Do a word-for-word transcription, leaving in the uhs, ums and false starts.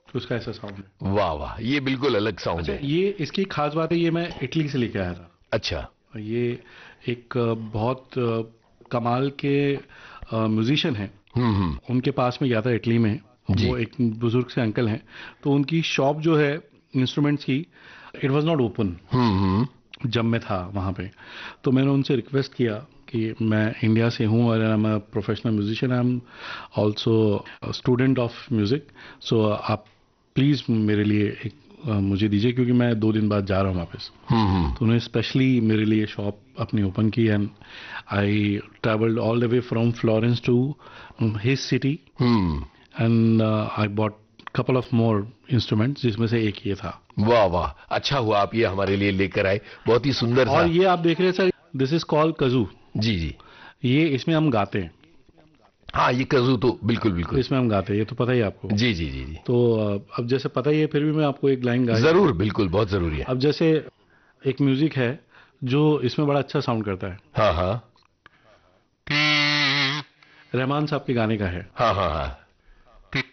उसका ऐसा साउंड है। वाह वाह, ये बिल्कुल अलग साउंड अच्छा, है। ये इसकी खास बात है, ये मैं इटली से लेके आया था। अच्छा। ये एक अ, बहुत अ, कमाल के म्यूजिशियन हैं। हम्म हम्म। उनके पास में गया था इटली में। जी। वो एक बुजुर्ग से अंकल हैं। तो उनकी शॉप जो है इंस्ट्रूमेंट्स की, इट वाज नॉट ओपन हम्म हम्म। जब मैं था वहाँ पे। तो मैंने उनसे रिक्वेस्ट किया कि मैं इंडिया से हूँ और I am a professional musician, I am also student of music, सो आप प्लीज़ मेरे लिए एक अ, मुझे दीजिए, क्योंकि मैं दो दिन बाद जा रहा हूँ वापस। हम्म हम्म। तो उन्होंने स्पेशली मेरे लिए शॉप अपनी ओपन की, and I travelled all the way from Florence to his city, hmm. And I bought couple of more instruments, जिसमें से एक ये था। वाह वाह, अच्छा हुआ आप ये हमारे लिए लेकर आए, बहुत ही सुंदर और सा। ये आप देख रहे हैं सर, दिस इज कॉल्ड कजू। जी जी। ये इसमें हम गाते हैं। हाँ, ये कजू तो बिल्कुल बिल्कुल। इसमें हम गाते हैं, ये तो पता ही है आपको। जी जी जी जी। तो अ, अब जैसे पता ही है, फिर भी मैं आपको एक लाइन गा ही जरूर, दूं। बिल्कुल, बहुत जरूरी है। अब जैसे एक म्यूजिक है जो इसमें बड़ा अच्छा साउंड करता है, हाँ हाँ। रहमान साहब के गाने का है। हाँ हाँ हाँ।